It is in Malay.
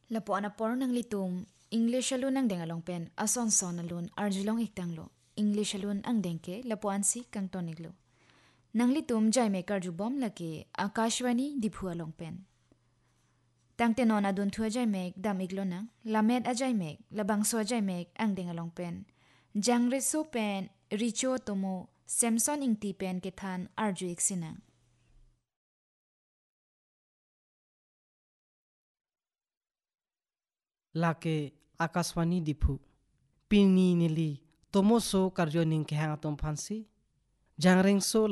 Lapo ana por nang litum, English alun ang deng along pen, ason son alun, arjulong iktang lo. English alun ang dengke, lapo ansi kang tonig lo. Nang litum jay me karjubom laki, Akashwani diphu along pen. Tang tenon adun tu ajay meg dam iglo nang, lamed ajay meg, labang so ajay meg ang deng along pen. Jang reso pen, richo tomo, Samson ingti pen kethan arju iksinang. Lake Akaswani Diphu Pini Nili Tomoso Karjoning Kehang Atom Phansi Jangreng So